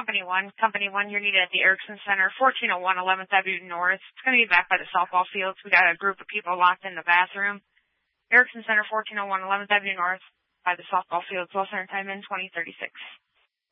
Company 1. Company 1, you're needed at the Erickson Center, 1401 11th Avenue North. It's going to be back by the softball fields. We got a group of people locked in the bathroom. Erickson Center, 1401 11th Avenue North, by the softball fields. Well, center time in 2036.